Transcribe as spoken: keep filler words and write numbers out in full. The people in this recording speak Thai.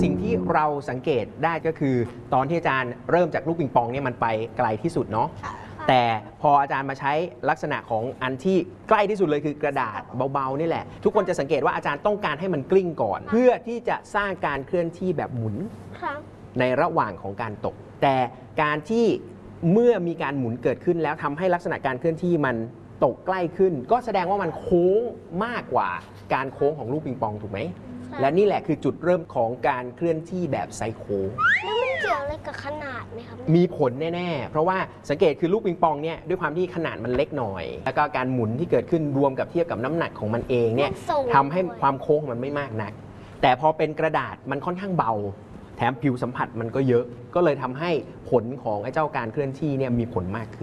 สิ่งที่เราสังเกตได้ก็คือตอนที่อาจารย์เริ่มจากลูกปิงปองเนี่ยมันไปไกลที่สุดเนาะแต่พออาจารย์มาใช้ลักษณะของอันที่ใกล้ที่สุดเลยคือกระดาษเบาๆนี่แหละทุกคนจะสังเกตว่าอาจารย์ต้องการให้มันกลิ้งก่อน เพื่อที่จะสร้างการเคลื่อนที่แบบหมุนในระหว่างของการตกแต่การที่เมื่อมีการหมุนเกิดขึ้นแล้วทำให้ลักษณะการเคลื่อนที่มันตกใกล้ขึ้นก็แสดงว่ามันโค้งมากกว่าการโค้งของลูกปิงปองถูกไหมและนี่แหละคือจุดเริ่มของการเคลื่อนที่แบบไซโค้งแล้วมันเกี่ยวอะไรกับขนาดไหมครับมีผลแน่ๆเพราะว่าสังเกตคือลูกปิงปองเนี่ยด้วยความที่ขนาดมันเล็กหน่อยแล้วก็การหมุนที่เกิดขึ้นรวมกับเทียบกับน้ำหนักของมันเองเนี่ยทำให้ความโค้งมันไม่มากนักแต่พอเป็นกระดาษมันค่อนข้างเบาแถมผิวสัมผัสมันก็เยอะก็เลยทำให้ผลของไอ้เจ้าการเคลื่อนที่เนี่ยมีผลมากขึ้น